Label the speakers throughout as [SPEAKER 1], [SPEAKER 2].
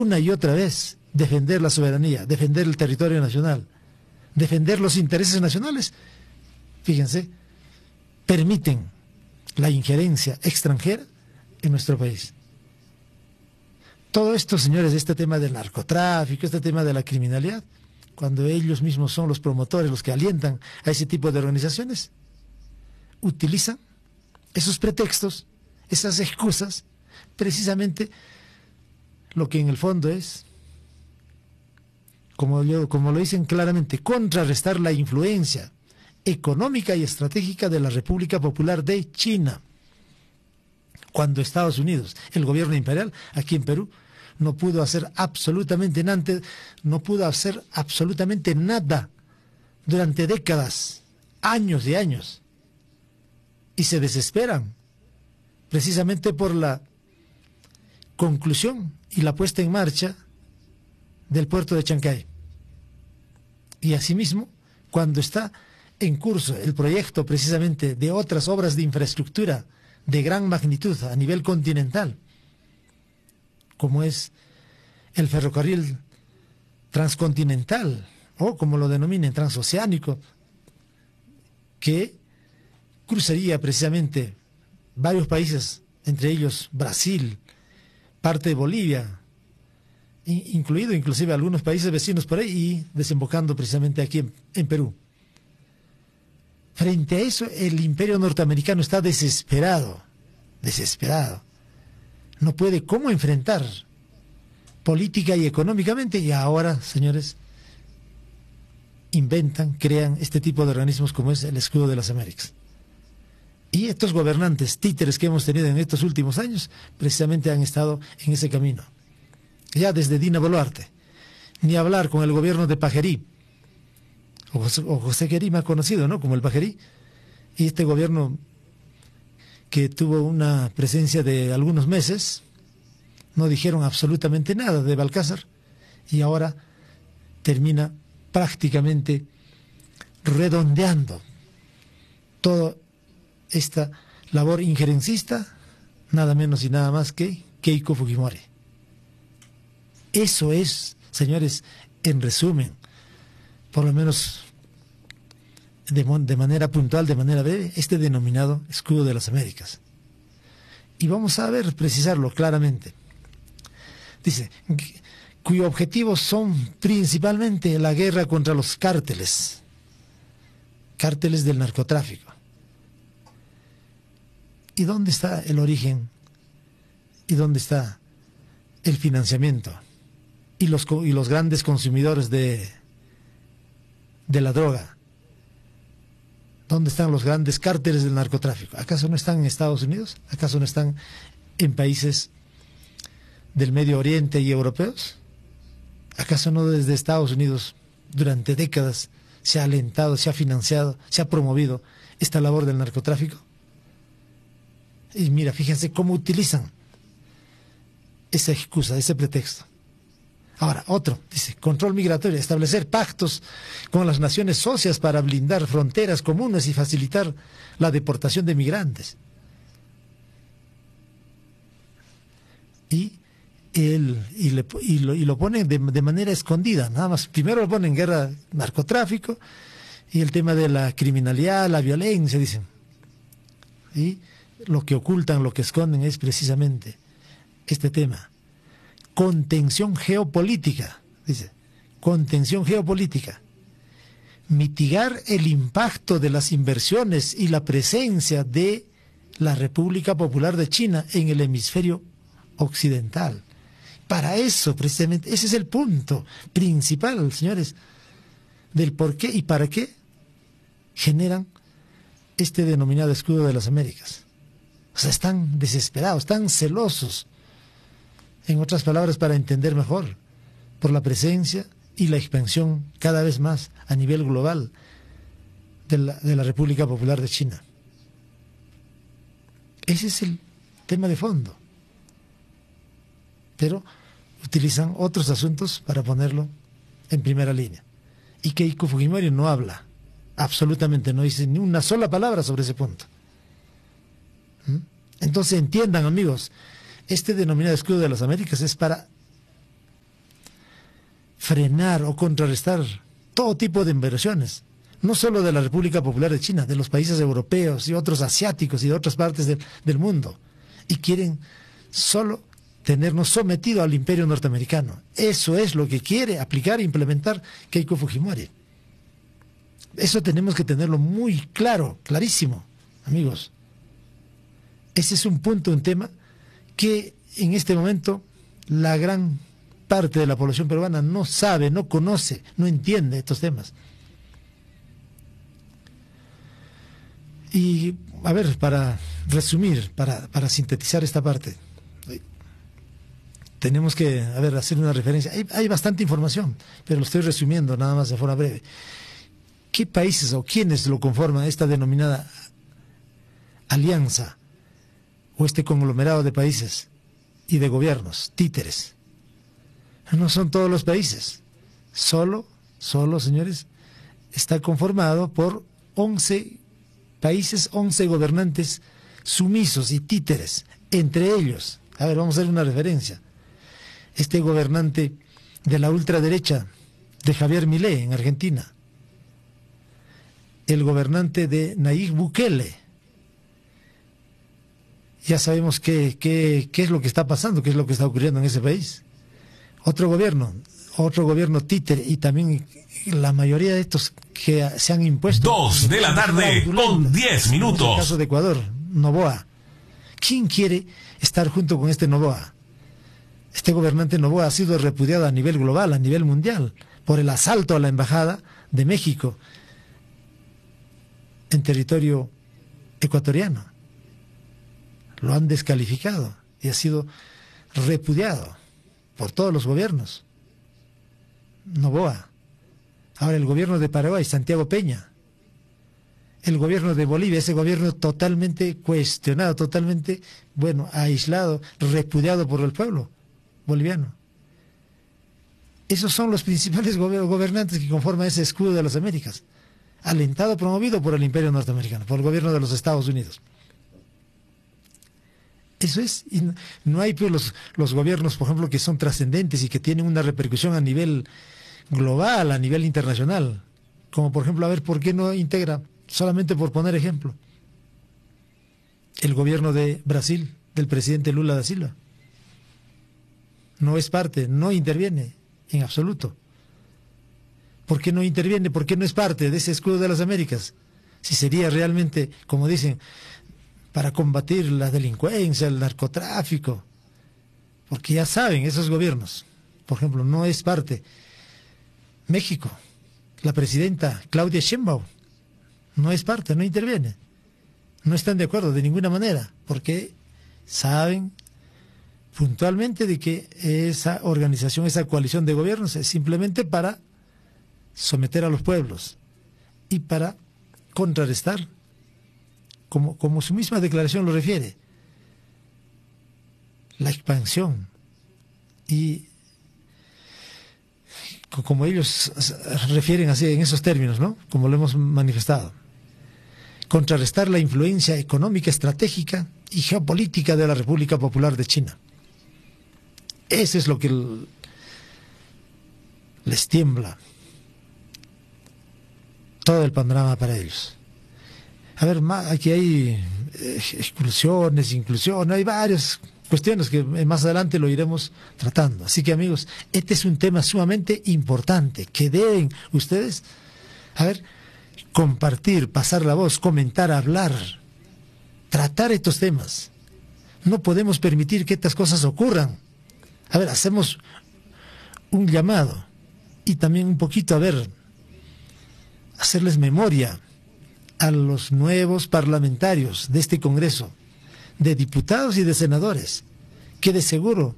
[SPEAKER 1] una y otra vez defender la soberanía, defender el territorio nacional, defender los intereses nacionales, fíjense, permiten la injerencia extranjera en nuestro país. Todo esto, señores, este tema del narcotráfico, este tema de la criminalidad, cuando ellos mismos son los promotores, los que alientan a ese tipo de organizaciones, utilizan esos pretextos, esas excusas, precisamente lo que en el fondo es, como lo dicen claramente, contrarrestar la influencia económica y estratégica de la República Popular de China. Cuando Estados Unidos, el gobierno imperial, aquí en Perú, no pudo hacer absolutamente nada durante décadas, años y años, y se desesperan precisamente por la conclusión y la puesta en marcha del puerto de Chancay. Y asimismo, cuando está en curso el proyecto precisamente de otras obras de infraestructura de gran magnitud a nivel continental, como es el ferrocarril transcontinental, o como lo denominen, transoceánico, que cruzaría precisamente varios países, entre ellos Brasil, parte de Bolivia, incluido inclusive algunos países vecinos por ahí, y desembocando precisamente aquí en Perú. Frente a eso, el imperio norteamericano está desesperado. No puede cómo enfrentar política y económicamente, y ahora, señores, crean este tipo de organismos como es el Escudo de las Américas. Y estos gobernantes títeres que hemos tenido en estos últimos años, precisamente han estado en ese camino. Ya desde Dina Boluarte, ni hablar con el gobierno de Pajerí, o José Querí, más conocido, ¿no?, como el Pajerí, y este gobierno que tuvo una presencia de algunos meses, no dijeron absolutamente nada de Balcázar, y ahora termina prácticamente redondeando toda esta labor injerencista, nada menos y nada más que Keiko Fujimori. Eso es, señores, en resumen, por lo menos de manera puntual, de manera breve, este denominado Escudo de las Américas. Y vamos a ver, precisarlo claramente. Dice, cuyo objetivo son principalmente la guerra contra los cárteles del narcotráfico. ¿Y dónde está el origen? ¿Y dónde está el financiamiento? Y los grandes consumidores de la droga. ¿Dónde están los grandes cárteles del narcotráfico? ¿Acaso no están en Estados Unidos? ¿Acaso no están en países del Medio Oriente y europeos? ¿Acaso no desde Estados Unidos durante décadas se ha alentado, se ha financiado, se ha promovido esta labor del narcotráfico? Y mira, fíjense cómo utilizan esa excusa, ese pretexto. Ahora, otro, dice, control migratorio, establecer pactos con las naciones socias para blindar fronteras comunes y facilitar la deportación de migrantes. Y lo ponen de manera escondida, nada más. Primero lo ponen guerra, narcotráfico, y el tema de la criminalidad, la violencia, dicen. Y lo que ocultan, lo que esconden es precisamente este tema. Contención geopolítica, dice, contención geopolítica. Mitigar el impacto de las inversiones y la presencia de la República Popular de China en el hemisferio occidental. Para eso, precisamente, ese es el punto principal, señores, del por qué y para qué generan este denominado Escudo de las Américas. O sea, están desesperados, están celosos, en otras palabras, para entender mejor, por la presencia y la expansión cada vez más a nivel global de la República Popular de China. Ese es el tema de fondo. Pero utilizan otros asuntos para ponerlo en primera línea. Y Keiko Fujimori no habla, absolutamente no dice ni una sola palabra sobre ese punto. Entonces entiendan, amigos, este denominado Escudo de las Américas es para frenar o contrarrestar todo tipo de inversiones, no solo de la República Popular de China, de los países europeos y otros asiáticos y de otras partes del mundo, y quieren solo tenernos sometido al imperio norteamericano. Eso es lo que quiere aplicar e implementar Keiko Fujimori. Eso tenemos que tenerlo muy claro, clarísimo, amigos. Ese es un punto, un tema que en este momento la gran parte de la población peruana no sabe, no conoce, no entiende estos temas. Y, a ver, para resumir, para sintetizar esta parte, tenemos que, a ver, hacer una referencia. Hay bastante información, pero lo estoy resumiendo nada más de forma breve. ¿Qué países o quiénes lo conforman esta denominada alianza o este conglomerado de países y de gobiernos, títeres? No son todos los países. Solo, señores, está conformado por 11 países, 11 gobernantes sumisos y títeres. Entre ellos, a ver, vamos a hacer una referencia. Este gobernante de la ultraderecha, de Javier Milei en Argentina. El gobernante de Nayib Bukele. Ya sabemos qué es lo que está pasando, qué es lo que está ocurriendo en ese país. Otro gobierno títere, y también la mayoría de estos que se han impuesto.
[SPEAKER 2] 2 de la tarde con 10 minutos.
[SPEAKER 1] En el caso de Ecuador, Noboa. ¿Quién quiere estar junto con este Noboa? Este gobernante Noboa ha sido repudiado a nivel global, a nivel mundial, por el asalto a la embajada de México en territorio ecuatoriano. Lo han descalificado y ha sido repudiado por todos los gobiernos. Noboa. Ahora el gobierno de Paraguay, Santiago Peña. El gobierno de Bolivia, ese gobierno totalmente cuestionado, totalmente, bueno, aislado, repudiado por el pueblo boliviano. Esos son los principales gobernantes que conforman ese escudo de las Américas, alentado, promovido por el imperio norteamericano, por el gobierno de los Estados Unidos. Eso es, y no hay pues, los gobiernos, por ejemplo, que son trascendentes y que tienen una repercusión a nivel global, a nivel internacional, como por ejemplo, a ver, ¿por qué no integra, solamente por poner ejemplo, el gobierno de Brasil, del presidente Lula da Silva? No es parte, no interviene en absoluto. ¿Por qué no interviene? ¿Por qué no es parte de ese escudo de las Américas? Si sería realmente, como dicen, para combatir la delincuencia, el narcotráfico. Porque ya saben, esos gobiernos, por ejemplo, no es parte. México, la presidenta Claudia Sheinbaum, no es parte, no interviene. No están de acuerdo de ninguna manera, porque saben puntualmente de que esa organización, esa coalición de gobiernos es simplemente para someter a los pueblos y para contrarrestar, como su misma declaración lo refiere, la expansión y como ellos refieren así en esos términos, ¿no? Como lo hemos manifestado, contrarrestar la influencia económica, estratégica y geopolítica de la República Popular de China. Eso es lo que les tiembla todo el panorama para ellos. A ver, aquí hay exclusiones, inclusiones, hay varias cuestiones que más adelante lo iremos tratando. Así que, amigos, este es un tema sumamente importante que deben ustedes, a ver, compartir, pasar la voz, comentar, hablar, tratar estos temas. No podemos permitir que estas cosas ocurran. A ver, hacemos un llamado y también un poquito, a ver, hacerles memoria a los nuevos parlamentarios de este Congreso, de diputados y de senadores, que de seguro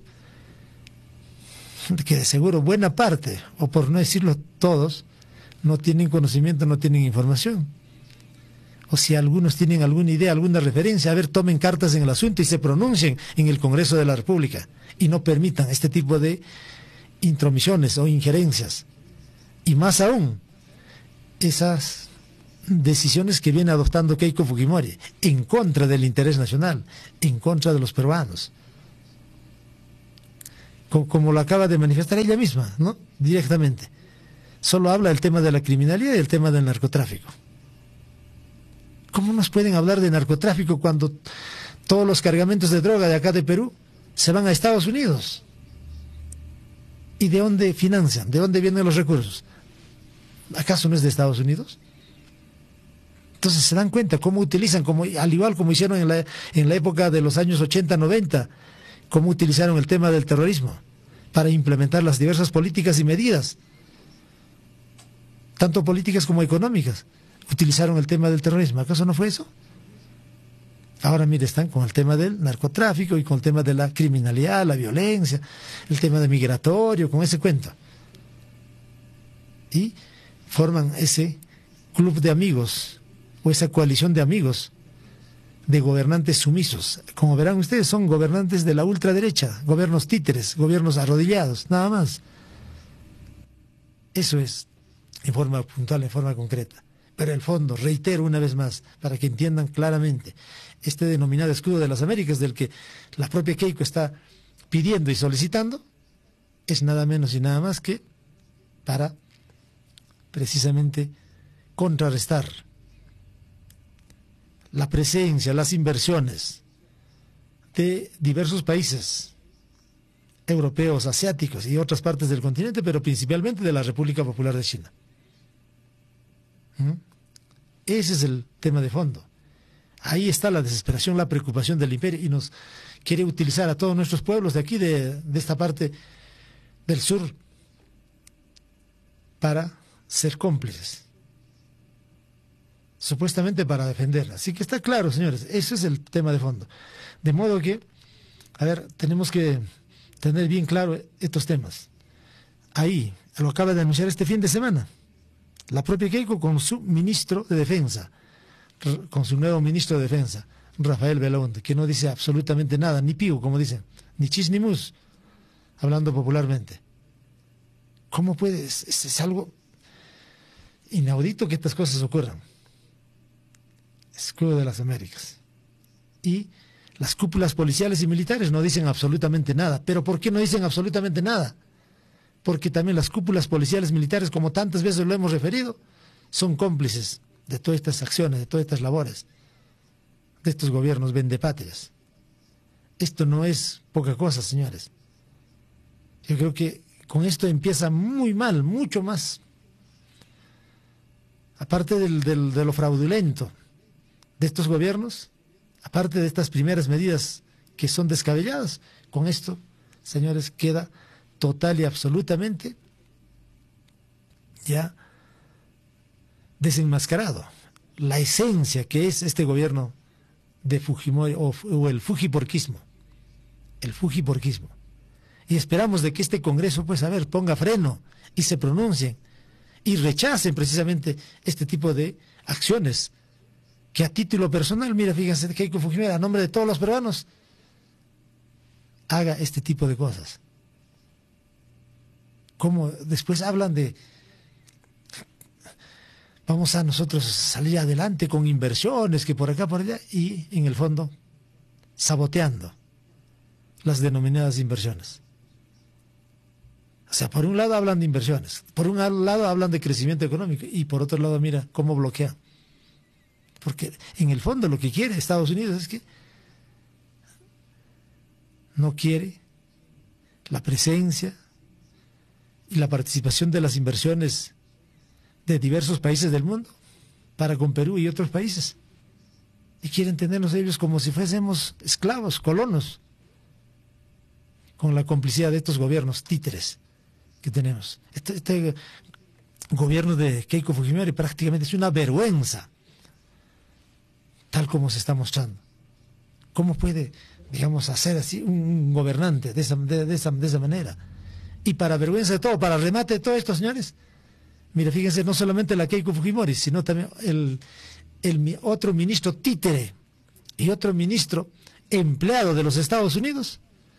[SPEAKER 1] buena parte, o por no decirlo todos, no tienen conocimiento, no tienen información. O si algunos tienen alguna idea, alguna referencia, a ver, tomen cartas en el asunto y se pronuncien en el Congreso de la República y no permitan este tipo de intromisiones o injerencias. Y más aún, esas decisiones que viene adoptando Keiko Fujimori en contra del interés nacional, en contra de los peruanos. como lo acaba de manifestar ella misma, ¿no? Directamente. Solo habla del tema de la criminalidad y del tema del narcotráfico. ¿Cómo nos pueden hablar de narcotráfico cuando todos los cargamentos de droga de acá de Perú se van a Estados Unidos? ¿Y de dónde financian? ¿De dónde vienen los recursos? ¿Acaso no es de Estados Unidos? Entonces se dan cuenta cómo utilizan, al igual como hicieron en la época de los años 80, 90, cómo utilizaron el tema del terrorismo para implementar las diversas políticas y medidas, tanto políticas como económicas. Utilizaron el tema del terrorismo. ¿Acaso no fue eso? Ahora, mire, están con el tema del narcotráfico y con el tema de la criminalidad, la violencia, el tema de migratorio, con ese cuento. Y forman ese club de amigos, o esa coalición de amigos, de gobernantes sumisos. Como verán ustedes, son gobernantes de la ultraderecha, gobiernos títeres, gobiernos arrodillados, nada más. Eso es, en forma puntual, en forma concreta. Pero el fondo, reitero una vez más, para que entiendan claramente, este denominado escudo de las Américas, del que la propia Keiko está pidiendo y solicitando, es nada menos y nada más que para precisamente contrarrestar la presencia, las inversiones de diversos países europeos, asiáticos y otras partes del continente, pero principalmente de la República Popular de China. Ese es el tema de fondo. Ahí está la desesperación, la preocupación del imperio, y nos quiere utilizar a todos nuestros pueblos de aquí, de esta parte del sur, para ser cómplices, supuestamente para defender. Así que está claro, señores, ese es el tema de fondo. De modo que, a ver, tenemos que tener bien claro estos temas. Ahí, lo acaba de anunciar este fin de semana la propia Keiko con su ministro de Defensa, con su nuevo ministro de Defensa, Rafael Belaunde, que no dice absolutamente nada, ni piu, como dicen, ni chis ni mus, hablando popularmente. ¿Cómo puede? Es algo inaudito que estas cosas ocurran. Escudo de las Américas. Y las cúpulas policiales y militares no dicen absolutamente nada. ¿Pero por qué no dicen absolutamente nada? Porque también las cúpulas policiales militares, como tantas veces lo hemos referido, son cómplices de todas estas acciones, de todas estas labores, de estos gobiernos vendepatrias. Esto no es poca cosa, señores. Yo creo que con esto empieza muy mal, mucho más. Aparte de lo fraudulento de estos gobiernos, aparte de estas primeras medidas que son descabelladas, con esto, señores, queda total y absolutamente ya desenmascarado la esencia que es este gobierno de Fujimori o el fujiporquismo. El fujiporquismo. Y esperamos de que este Congreso, pues a ver, ponga freno y se pronuncien y rechacen precisamente este tipo de acciones que a título personal, mira, fíjense, Keiko Fujimori, a nombre de todos los peruanos, haga este tipo de cosas. Como después hablan de vamos a nosotros salir adelante con inversiones que por acá, por allá, y en el fondo saboteando las denominadas inversiones. O sea, por un lado hablan de inversiones, por un lado hablan de crecimiento económico y por otro lado, mira cómo bloquean. Porque en el fondo lo que quiere Estados Unidos es que no quiere la presencia y la participación de las inversiones de diversos países del mundo para con Perú y otros países. Y quieren tenernos ellos como si fuésemos esclavos, colonos, con la complicidad de estos gobiernos títeres que tenemos. Este gobierno de Keiko Fujimori prácticamente es una vergüenza, tal como se está mostrando. ¿Cómo puede, digamos, hacer así un gobernante de esa manera? Y para vergüenza de todo, para remate de todo esto, señores, mire, fíjense, no solamente la Keiko Fujimori, sino también el otro ministro títere y otro ministro empleado de los Estados Unidos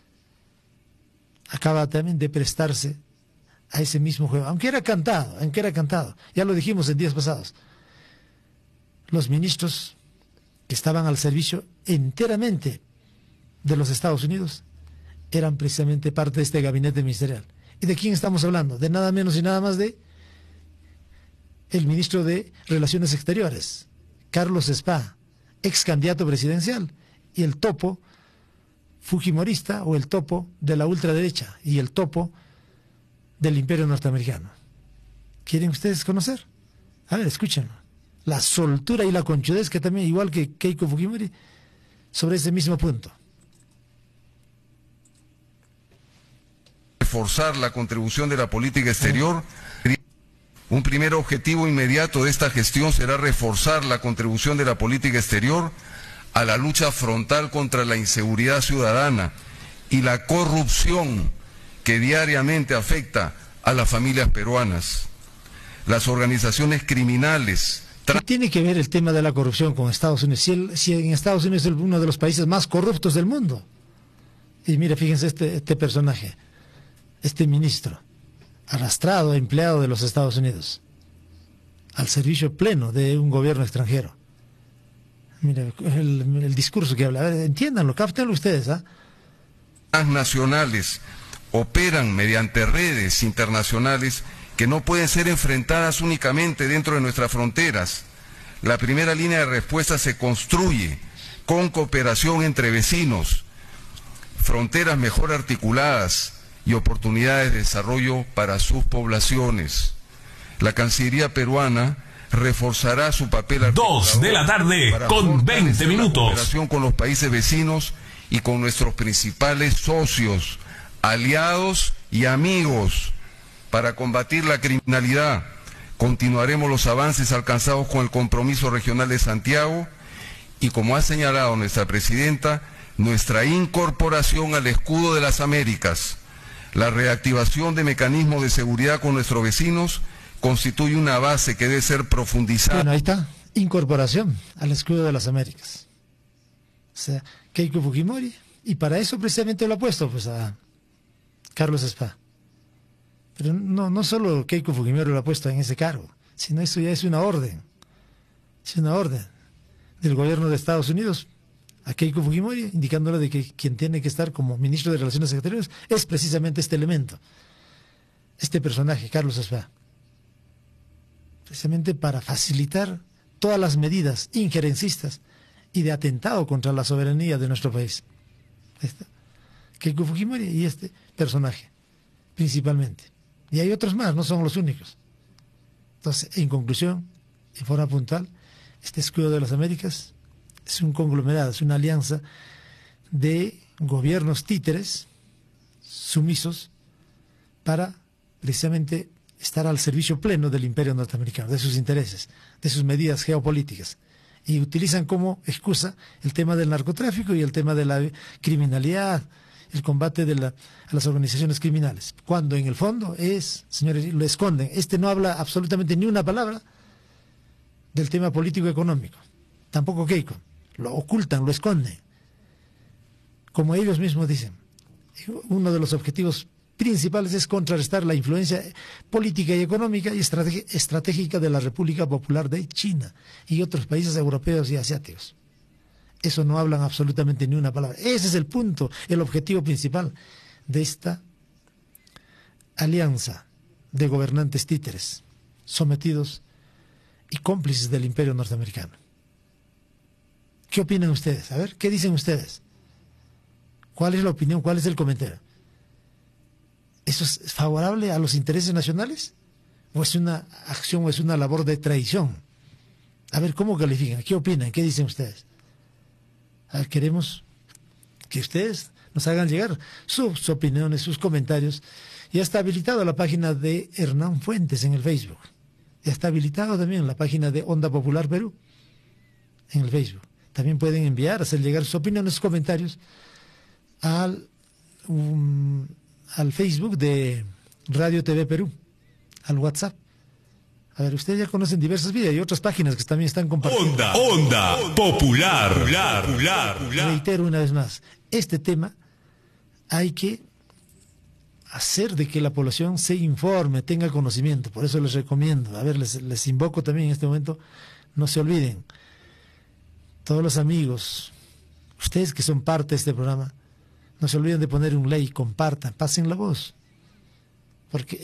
[SPEAKER 1] acaba también de prestarse a ese mismo juego, aunque era cantado, ya lo dijimos en días pasados. Los ministros que estaban al servicio enteramente de los Estados Unidos eran precisamente parte de este gabinete ministerial. ¿Y de quién estamos hablando? De nada menos y nada más de el ministro de Relaciones Exteriores, Carlos Spa, ex candidato presidencial, y el topo fujimorista, o el topo de la ultraderecha, y el topo del imperio norteamericano. ¿Quieren ustedes conocer? A ver, escúchenlo. La soltura y la conchudez que también, igual que Keiko Fujimori, sobre ese mismo punto.
[SPEAKER 3] Reforzar la contribución de la política exterior. Un primer objetivo inmediato de esta gestión será reforzar la contribución de la política exterior a la lucha frontal contra la inseguridad ciudadana y la corrupción que diariamente afecta a las familias peruanas. Las organizaciones criminales.
[SPEAKER 1] ¿Qué tiene que ver el tema de la corrupción con Estados Unidos? Si en Estados Unidos es uno de los países más corruptos del mundo. Y mire, fíjense este personaje, este ministro, arrastrado, empleado de los Estados Unidos, al servicio pleno de un gobierno extranjero. Mire, el discurso que habla, a ver, entiéndanlo, cáptenlo ustedes, ¿ah?
[SPEAKER 3] Nacionales operan mediante redes internacionales que no pueden ser enfrentadas únicamente dentro de nuestras fronteras. La primera línea de respuesta se construye con cooperación entre vecinos, fronteras mejor articuladas y oportunidades de desarrollo para sus poblaciones. La Cancillería peruana reforzará su papel
[SPEAKER 2] 2 de la tarde con 20 minutos.
[SPEAKER 3] La cooperación con los países vecinos y con nuestros principales socios, aliados y amigos para combatir la criminalidad. Continuaremos los avances alcanzados con el compromiso regional de Santiago y, como ha señalado nuestra presidenta, nuestra incorporación al escudo de las Américas. La reactivación de mecanismos de seguridad con nuestros vecinos constituye una base que debe ser profundizada.
[SPEAKER 1] Bueno, ahí está, incorporación al escudo de las Américas. O sea, Keiko Fujimori, y para eso precisamente lo ha puesto pues a Carlos Spa. Pero no solo Keiko Fujimori lo ha puesto en ese cargo, sino eso ya es una orden. Es una orden del gobierno de Estados Unidos a Keiko Fujimori, indicándole de que quien tiene que estar como ministro de Relaciones Exteriores es precisamente este elemento, este personaje, Carlos Spa. Precisamente para facilitar todas las medidas injerencistas y de atentado contra la soberanía de nuestro país. Keiko Fujimori y este personaje, principalmente. Y hay otros más, no son los únicos. Entonces, en conclusión, en forma puntual, este escudo de las Américas es un conglomerado, es una alianza de gobiernos títeres, sumisos, para precisamente estar al servicio pleno del imperio norteamericano, de sus intereses, de sus medidas geopolíticas. Y utilizan como excusa el tema del narcotráfico y el tema de la criminalidad, el combate a las organizaciones criminales, cuando en el fondo es, señores, lo esconden. No habla absolutamente ni una palabra del tema político-económico, tampoco Keiko, lo ocultan, lo esconden. Como ellos mismos dicen, uno de los objetivos principales es contrarrestar la influencia política y económica y estratégica de la República Popular de China y otros países europeos y asiáticos. Eso no hablan absolutamente ni una palabra. Ese es el punto, el objetivo principal de esta alianza de gobernantes títeres, sometidos y cómplices del imperio norteamericano. ¿Qué opinan ustedes? A ver, ¿qué dicen ustedes? ¿Cuál es la opinión? ¿Cuál es el comentario? ¿Eso es favorable a los intereses nacionales? ¿O es una acción o es una labor de traición? A ver, ¿cómo califican? ¿Qué opinan? ¿Qué dicen ustedes? A ver, queremos que ustedes nos hagan llegar sus opiniones, sus comentarios. Ya está habilitada la página de Hernán Fuentes en el Facebook. Ya está habilitado también la página de Onda Popular Perú en el Facebook. También pueden enviar, hacer llegar sus opiniones, sus comentarios al Facebook de Radio TV Perú, al WhatsApp. A ver, ustedes ya conocen diversas vías y otras páginas que también están compartiendo.
[SPEAKER 2] Onda Popular.
[SPEAKER 1] Reitero una vez más, este tema hay que hacer de que la población se informe, tenga conocimiento. Por eso les recomiendo, a ver, les invoco también en este momento, no se olviden, todos los amigos, ustedes que son parte de este programa, No se olviden de poner un like, compartan, pasen la voz. Porque